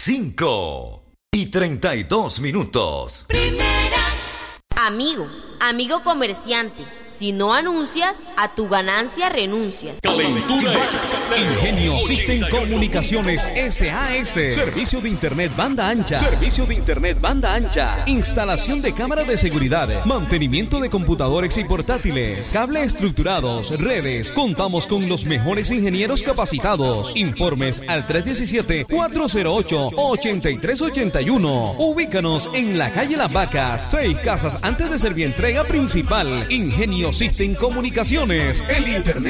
5:32. Amigo comerciante, si no anuncias, a tu ganancia renuncias. Calentura Ingenio System Comunicaciones SAS. Servicio de internet banda ancha. Instalación de cámara de seguridad. Mantenimiento de computadores y portátiles. Cable estructurados. Redes. Contamos con los mejores ingenieros capacitados. Informes al 317-408-8381. Ubícanos en la calle Las Vacas, 6 casas antes de Servientrega Principal. Ingenio System Comunicaciones. El internet